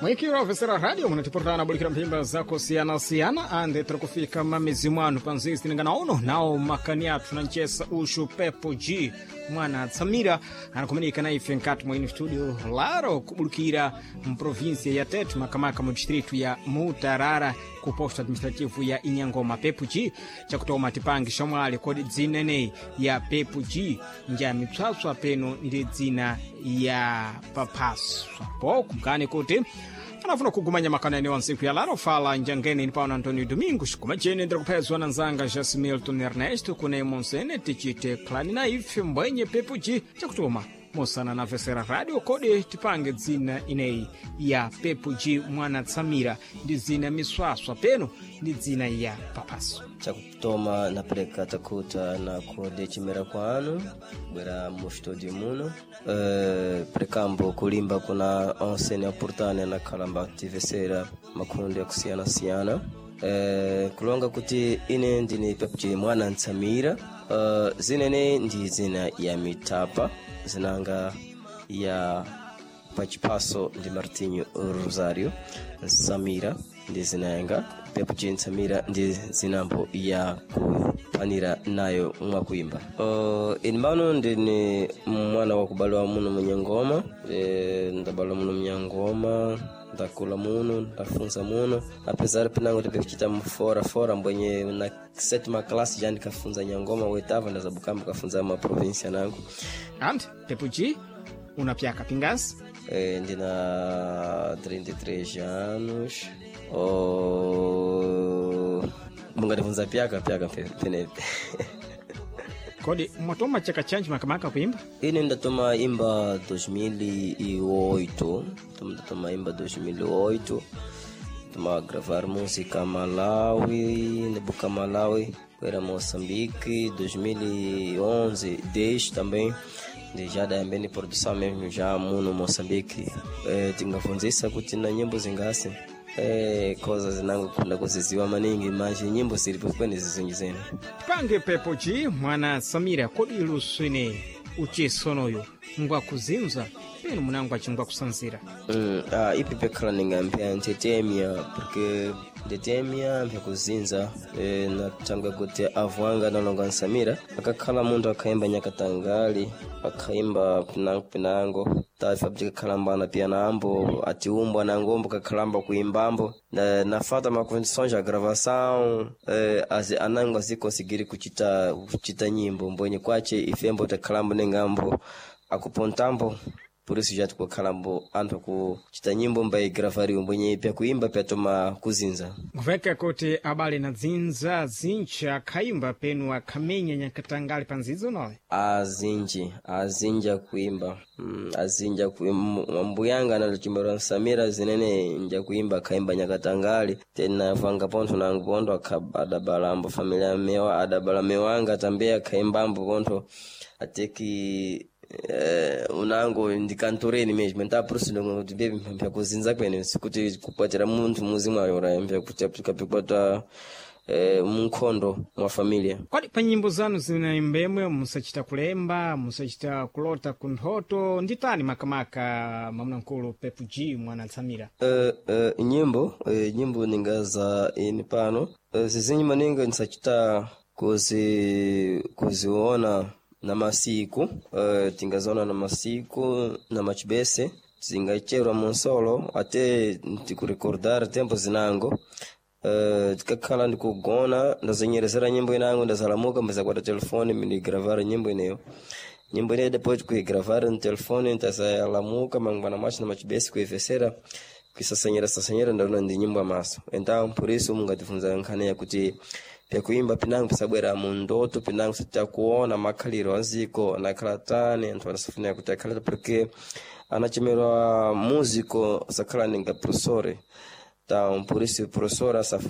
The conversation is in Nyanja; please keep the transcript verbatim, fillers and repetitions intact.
Mwikiro ofisera radio munatiportana bulikira mpimba zako siyana siyana ande trakufika mamezi mwanu panzizi tinengana uno nao makaniatu na nchesa ushu Pepo G mwana Tsamira anakumanika na ife nkati mwa inu studio laro kubulikira mprovinsia ya Tetu makamaka mu distritu ya Mutarara ku posto administrativu ya Inyangoma. Pepo G chakutoma tipangi shamwali kodi dzina nei ya Pepo G nja mipsaswa peno ndi dzina ya papaswa po kumkani kuti anafuna kugumanya makanani wa nsiku ya laro fala njangeni ni pauna Antonio Domingos kumachene ndira kupezwa na nzanga Jasmilton Ernesto kune monsene tichite klani na ife mbwenye Pepo G chakutoma mosana na vesera radio kodi tipange dzina inei ya Pepo G mwana Tsamira ndi dzina miswaswa peno ndi dzina ya papaso chakutoma na preka takuta na kodi chimera kwanu bwera mu studio muno uh, prekambo kulimba kuna onsene aportane na kalamba tivesera makundi ya kusiyana siyana uh, kulonga kuti ine ndini Pepo G mwana Tsamira uh, zinene ndi zina ya mitapa zinanga ya pachipaso ndi Martinho Rosario Samira ndi zinanga Pepo G Samira ndi zinambo ya kupanira nayo mwa kuimba. Uh, inmano ndini mwana wa kubalwa muno Munyangoma, e, ndabalwa muno Munyangoma, ndakula muno, ndafunza muno. Apesar pinango tepe kuchita mfora fora mbwenye na sétima classe jandi kafunza Nyangoma wetava ndazabukamba kafunza ma provincia nangu. And Pepo G unapiaka pingas? E, ndina trinta e três anos. Oh, munga ndifunza piaka piaka penepe. Kodi mwatoma chaka chanji makamaka kuimba? Ine ndatoma imba dois mil e oito. Ndatoma imba dois mil e oito. Toma gravar música Malawi, Nebuca Malawi, era Moçambique, dois mil e onze, dez também. De já da mbeni produção mesmo já muno Moçambique. Eh, tingafunzisa kuti na nyimbo zingasi. Eh, coisas zinango kunda kuziziwa maningi manje nyimbo silipo kwene zizingizeni. Pange Pepo G mwana Samira kodi luswene uchisonoyo ngwa kuzinza peno munangwa chingwa kusanzira. Mm, ah ipi pekala ningampia ntetemia porque ntetemia mpya kuzinza e, na tanga kuti avwanga na longa Samira akakhala mundu akaimba nyakatangali akaimba pinango pinango tafa bjika kalambana pia nambo atiumbwa na ngombo kakalamba kuimbambo na nafata ma condições de gravação eh, as anango zikosigiri kuchita kuchita nyimbo mbonye kwache ifembo takalamba nengambo akupontambo por isso já tuko kalambo anto kuchita nyimbo mbai gravari mbonye pia kuimba pia toma kuzinza kuveka kuti abale na zinza zincha kaimba penu akamenya nyakatangali panzizo noe azinji azinja kuimba mm, azinja kuimba mbuyanga na chimero Samira zinene nja kuimba kaimba nyakatangali tena vanga ponto na ngondo akabada balambo familia mewa adabala mewanga tambea kaimba mbo ponto ateki Uh, unango ndikantoreni mesmo nta prosino ngo bebe mpya kuzinza kwene sikuti kupatira muntu muzima yora mpya kuti apikapikwa eh munkondo mwa familia. Kwadi pa nyimbo zanu zinaimbemwe musachita kulemba musachita kulota kunthoto nditani makamaka mamnankulu Pepo G mwana Tsamira? Eh uh, uh, nyimbo uh, nyimbo ningaza ini pano uh, zizinyi maninga nisachita kuzi kuziona na masiku uh, tingazona na masiku na machibese tingaichera monsolo ate ntikurecordar tempo zinango uh, tikakhala ndikugona ndazenyerezera nyimbo inango ndazalamuka mbiza kwa telefone mini gravar nyimbo ineyo nyimbo ineyo depois kuigravar no telefone ndazalamuka mangwana machi na machibese kuivesera kuisasenyera sasenyera ndalona ndi nyimbo amaso então por isso mungatifunza nkhani ya kuti pia kuimba pinango pasabwera mundoto pinango sita kuona makaliro aziko na kalatane ntwana safuna kutakala porque anachemerwa músico sakala ninga professore então por isso professora